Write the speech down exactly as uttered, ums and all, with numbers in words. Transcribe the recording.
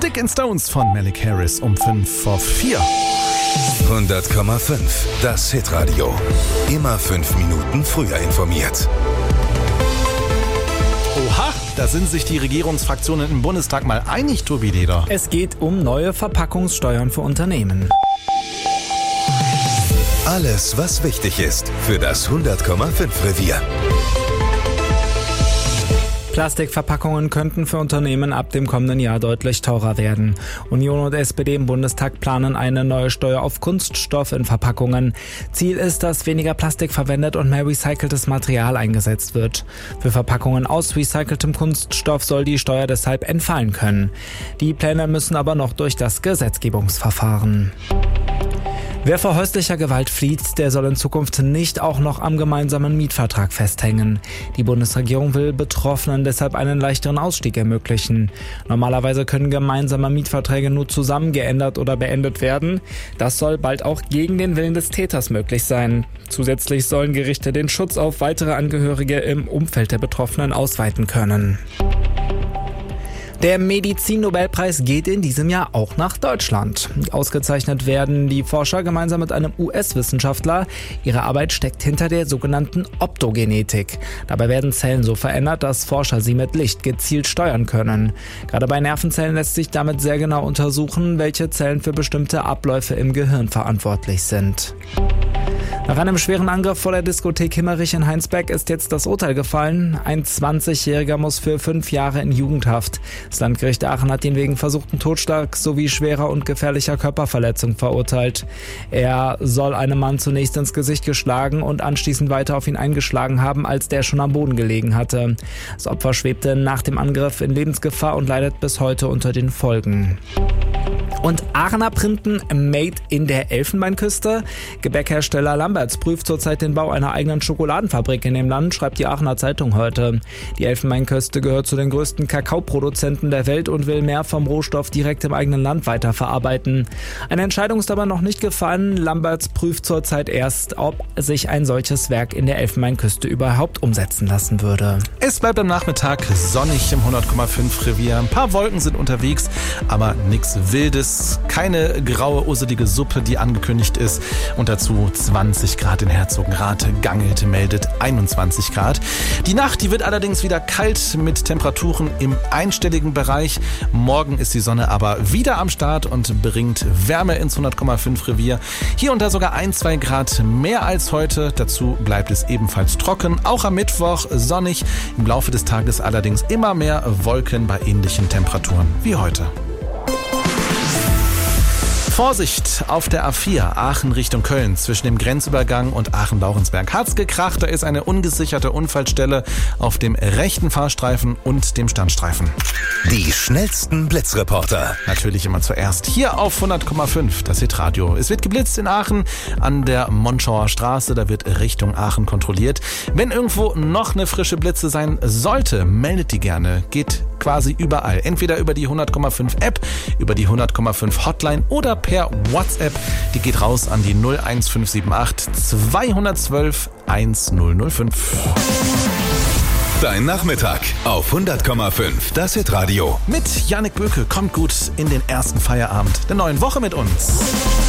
Stick and Stones von Malik Harris um fünf vor vier. hundert Komma fünf, das Hitradio. Immer fünf Minuten früher informiert. Oha, da sind sich die Regierungsfraktionen im Bundestag mal einig, Tobi Leder. Es geht um neue Verpackungssteuern für Unternehmen. Alles, was wichtig ist für das hundert Komma fünf Revier. Plastikverpackungen könnten für Unternehmen ab dem kommenden Jahr deutlich teurer werden. Union und S P D im Bundestag planen eine neue Steuer auf Kunststoff in Verpackungen. Ziel ist, dass weniger Plastik verwendet und mehr recyceltes Material eingesetzt wird. Für Verpackungen aus recyceltem Kunststoff soll die Steuer deshalb entfallen können. Die Pläne müssen aber noch durch das Gesetzgebungsverfahren. Wer vor häuslicher Gewalt flieht, der soll in Zukunft nicht auch noch am gemeinsamen Mietvertrag festhängen. Die Bundesregierung will Betroffenen deshalb einen leichteren Ausstieg ermöglichen. Normalerweise können gemeinsame Mietverträge nur zusammen geändert oder beendet werden. Das soll bald auch gegen den Willen des Täters möglich sein. Zusätzlich sollen Gerichte den Schutz auf weitere Angehörige im Umfeld der Betroffenen ausweiten können. Der Medizin-Nobelpreis geht in diesem Jahr auch nach Deutschland. Ausgezeichnet werden die Forscher gemeinsam mit einem U S-Wissenschaftler. Ihre Arbeit steckt hinter der sogenannten Optogenetik. Dabei werden Zellen so verändert, dass Forscher sie mit Licht gezielt steuern können. Gerade bei Nervenzellen lässt sich damit sehr genau untersuchen, welche Zellen für bestimmte Abläufe im Gehirn verantwortlich sind. Nach einem schweren Angriff vor der Diskothek Himmerich in Heinsberg ist jetzt das Urteil gefallen. Ein zwanzigjähriger muss für fünf Jahre in Jugendhaft. Das Landgericht Aachen hat ihn wegen versuchten Totschlags sowie schwerer und gefährlicher Körperverletzung verurteilt. Er soll einem Mann zunächst ins Gesicht geschlagen und anschließend weiter auf ihn eingeschlagen haben, als der schon am Boden gelegen hatte. Das Opfer schwebte nach dem Angriff in Lebensgefahr und leidet bis heute unter den Folgen. Und Aachener printen Made in der Elfenbeinküste. Gebäckhersteller Lamberts prüft zurzeit den Bau einer eigenen Schokoladenfabrik in dem Land, schreibt die Aachener Zeitung heute. Die Elfenbeinküste gehört zu den größten Kakaoproduzenten der Welt und will mehr vom Rohstoff direkt im eigenen Land weiterverarbeiten. Eine Entscheidung ist aber noch nicht gefallen. Lamberts prüft zurzeit erst, ob sich ein solches Werk in der Elfenbeinküste überhaupt umsetzen lassen würde. Es bleibt am Nachmittag sonnig im hundert Komma fünf Revier. Ein paar Wolken sind unterwegs, aber nichts Wildes. Keine graue, urselige Suppe, die angekündigt ist. Und dazu zwanzig Grad in Herzogenrath. Gangelt meldet einundzwanzig Grad. Die Nacht, die wird allerdings wieder kalt mit Temperaturen im einstelligen Bereich. Morgen ist die Sonne aber wieder am Start und bringt Wärme ins hundert Komma fünf Revier. Hier und da sogar ein, zwei Grad mehr als heute. Dazu bleibt es ebenfalls trocken. Auch am Mittwoch sonnig. Im Laufe des Tages allerdings immer mehr Wolken bei ähnlichen Temperaturen wie heute. Vorsicht auf der A vier Aachen Richtung Köln zwischen dem Grenzübergang und Aachen-Laurensberg. Hat's gekracht, da ist eine ungesicherte Unfallstelle auf dem rechten Fahrstreifen und dem Standstreifen. Die schnellsten Blitzreporter. Natürlich immer zuerst hier auf hundert Komma fünf, das Hitradio. Es wird geblitzt in Aachen an der Monschauer Straße, da wird Richtung Aachen kontrolliert. Wenn irgendwo noch eine frische Blitze sein sollte, meldet die gerne. Geht quasi überall. Entweder über die hundert Komma fünf App, über die hundert Komma fünf Hotline oder per WhatsApp. Die geht raus an die null eins fünf sieben acht zwei eins zwei eins null null fünf. Dein Nachmittag auf hundert Komma fünf, das Hitradio. Mit Jannik Böke kommt gut in den ersten Feierabend der neuen Woche mit uns.